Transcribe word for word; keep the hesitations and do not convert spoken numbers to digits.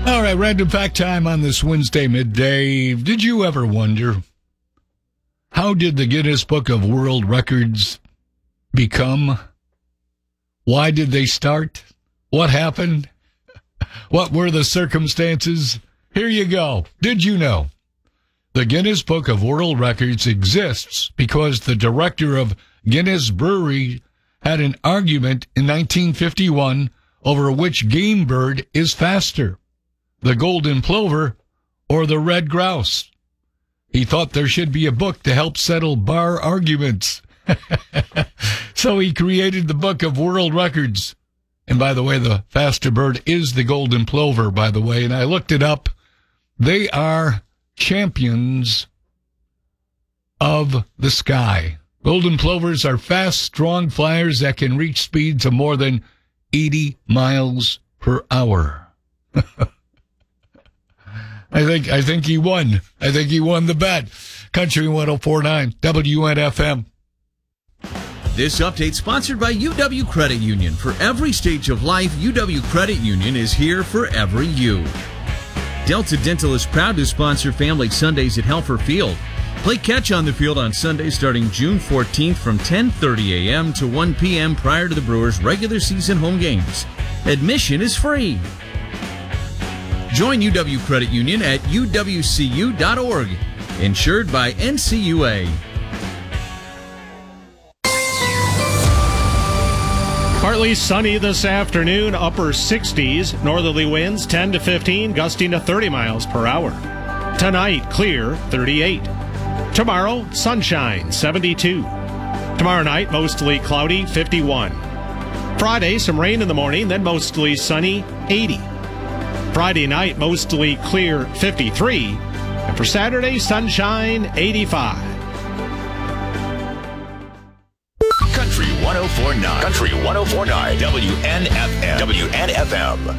All right, random fact time on this Wednesday midday. Did you ever wonder, how did the Guinness Book of World Records become? Why did they start? What happened? What were the circumstances? Here you go. Did you know? The Guinness Book of World Records exists because the director of Guinness Brewery had an argument in nineteen fifty-one over which game bird is faster, the golden plover or the red grouse. He thought there should be a book to help settle bar arguments. So he created the Book of World Records. And by the way, the faster bird is the golden plover, by the way, and I looked it up. They are champions of the sky. Golden plovers are fast, strong flyers that can reach speeds of more than eighty miles per hour. I think I think he won. I think he won the bet. Country one oh four point nine W N F M. This update sponsored by U W Credit Union. For every stage of life, U W Credit Union is here for every you. Delta Dental is proud to sponsor Family Sundays at Helfer Field. Play catch on the field on Sunday starting June fourteenth from ten thirty a.m. to one p.m. prior to the Brewers' regular season home games. Admission is free. Join U W Credit Union at U W C U dot org. Insured by N C U A. Partly sunny this afternoon, upper sixties, northerly winds ten to fifteen, gusting to thirty miles per hour. Tonight, clear, thirty-eight. Tomorrow, sunshine, seventy-two. Tomorrow night, mostly cloudy, fifty-one. Friday, some rain in the morning, then mostly sunny, eighty. Friday night, mostly clear, fifty-three. And for Saturday, sunshine, eighty-five. Country one oh four point nine. Country one oh four point nine. W N F M. W N F M.